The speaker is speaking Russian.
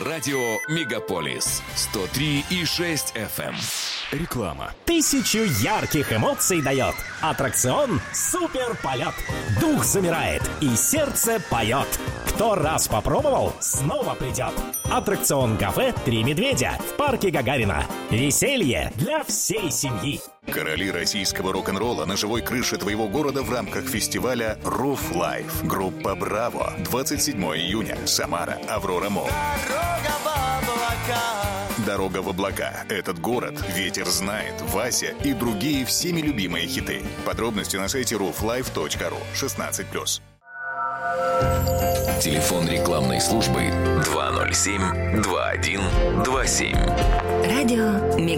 Радио «Мегаполис» 103,6 FM. Реклама. 1000 ярких эмоций дает аттракцион «Суперполет». Дух замирает и сердце поет. Кто раз попробовал, снова придет. Аттракцион «Кафе Три медведя» в парке Гагарина. Веселье для всей семьи. Короли российского рок-н-ролла на живой крыше твоего города в рамках фестиваля Roof Life. Группа «Браво». 27 июня. Самара. Аврора Молл. Дорога в облака. Этот город ветер знает, Вася и другие всеми любимые хиты. Подробности на сайте rooflife.ru. 16+. Телефон рекламной службы 207-2127. Радио